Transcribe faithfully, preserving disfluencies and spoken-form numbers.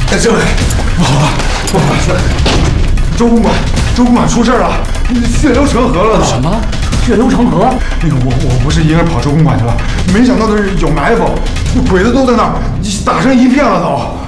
哎，政委，不好了，不好了！周公馆，周公馆出事了，血流成河了！ 什么？血流成河？ 那个我我不是一个人跑周公馆去了，没想到的是有埋伏，那鬼子都在那儿，打成一片了都。